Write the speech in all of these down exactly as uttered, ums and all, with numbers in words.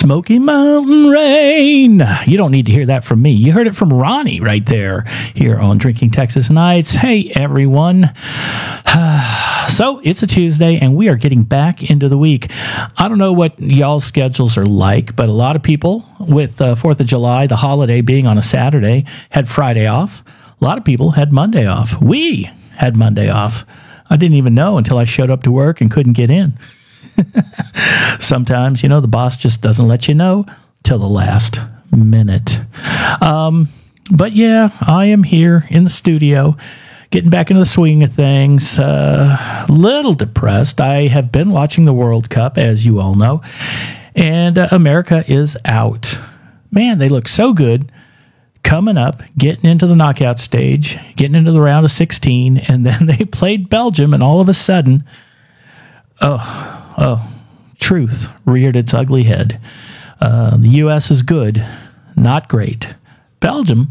Smoky Mountain Rain. You don't need to hear that from me. You heard it from Ronnie right there here on Drinking Texas Nights. Hey, everyone. So it's a Tuesday, and we are getting back into the week. I don't know what y'all's schedules are like, but a lot of people with uh, fourth of July, the holiday being on a Saturday, had Friday off. A lot of people had Monday off. We had Monday off. I didn't even know until I showed up to work and couldn't get in. Sometimes, you know, the boss just doesn't let you know till the last minute. Um, but yeah, I am here in the studio, getting back into the swing of things. A uh, little depressed. I have been watching the World Cup, as you all know, and uh, America is out. Man, they look so good coming up, getting into the knockout stage, getting into the round of sixteen, and then they played Belgium, and all of a sudden, oh, oh, truth reared its ugly head. Uh, the U S is good, not great. Belgium,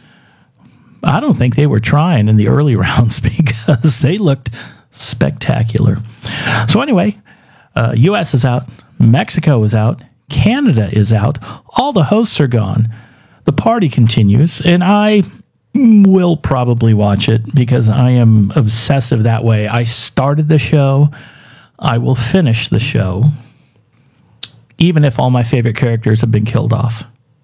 I don't think they were trying in the early rounds because they looked spectacular. So anyway, uh, U S is out, Mexico is out, Canada is out, all the hosts are gone. The party continues, and I will probably watch it because I am obsessive that way. I started the show. I will finish the show, even if all my favorite characters have been killed off.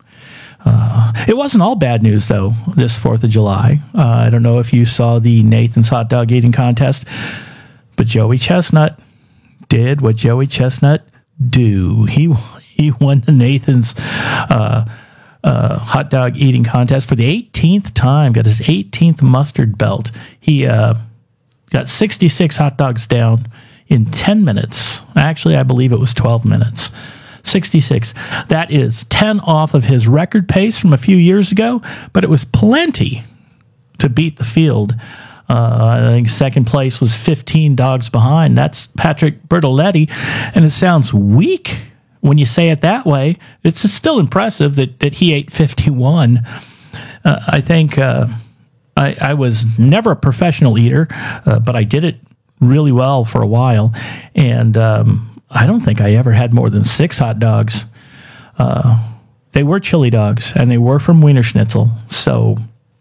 Uh, it wasn't all bad news, though, this fourth of July. Uh, I don't know if you saw the Nathan's hot dog eating contest, but Joey Chestnut did what Joey Chestnut do. He he won the Nathan's uh, uh, hot dog eating contest for the eighteenth time, got his eighteenth mustard belt. He uh, got sixty-six hot dogs down in ten minutes. Actually, I believe it was twelve minutes. sixty-six. That is ten off of his record pace from a few years ago, but it was plenty to beat the field. Uh, I think second place was fifteen dogs behind. That's Patrick Bertoletti, and it sounds weak when you say it that way. It's still impressive that, that he ate fifty-one. Uh, I think uh, I, I was never a professional eater, uh, but I did it really well for a while, and um, I don't think I ever had more than six hot dogs. Uh, they were chili dogs, and they were from Wiener Schnitzel, so,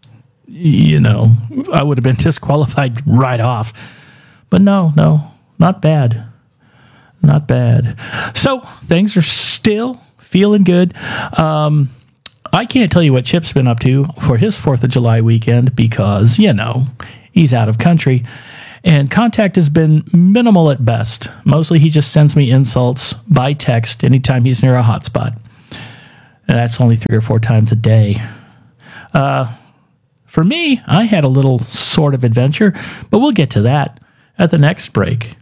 you know, I would have been disqualified right off. But no, no, not bad. Not bad. So, things are still feeling good. Um, I can't tell you what Chip's been up to for his fourth of July weekend because, you know, he's out of country. And contact has been minimal at best. Mostly he just sends me insults by text anytime he's near a hotspot. And that's only three or four times a day. Uh, for me, I had a little sort of adventure, but we'll get to that at the next break.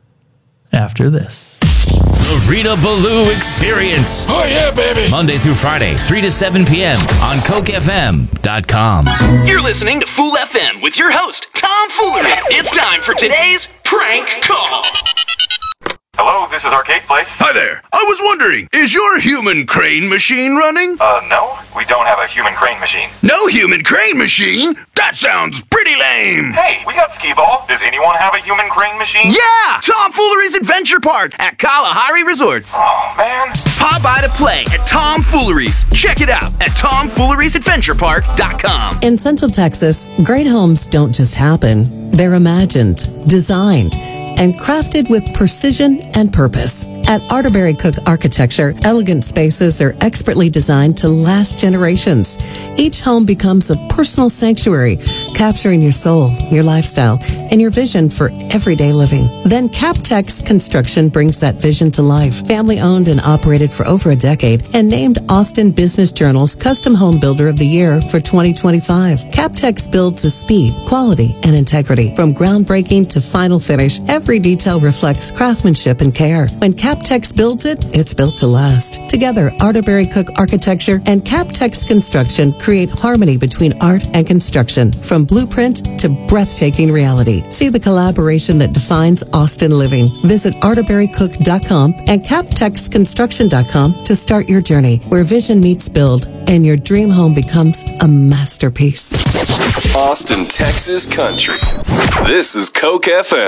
After this. The Rita Ballou Experience. Oh, yeah, baby. Monday through Friday, three to seven p.m. on Coke F M dot com. You're listening to Fool F M with your host, Tom Foolery. It's time for today's prank call. Hello, this is Arcade Place. Hi there. I was wondering, is your human crane machine running? Uh, no, we don't have a human crane machine. No human crane machine? That sounds pretty lame. Hey, we got Skee-Ball. Does anyone have a human crane machine? Yeah! Tom Foolery's Adventure Park at Kalahari Resorts. Oh, man. Pop by to play at Tom Foolery's. Check it out at tom fooleries adventure park dot com. In Central Texas, great homes don't just happen. They're imagined, designed, and crafted with precision and purpose. At Arterberry Cook Architecture, elegant spaces are expertly designed to last generations. Each home becomes a personal sanctuary, capturing your soul, your lifestyle, and your vision for everyday living. Then CapTex Construction brings that vision to life. Family owned and operated for over a decade and named Austin Business Journal's Custom Home Builder of the Year for twenty twenty-five. CapTex builds with speed, quality, and integrity. From groundbreaking to final finish, every detail reflects craftsmanship and care. When CapTex builds it, it's built to last. Together, Arterberry Cook Architecture and CapTex Construction create harmony between art and construction, from blueprint to breathtaking reality. See the collaboration that defines Austin living. Visit arterberry cook dot com and captex construction dot com to start your journey, where vision meets build and your dream home becomes a masterpiece. Austin, Texas country. This is Coke F M.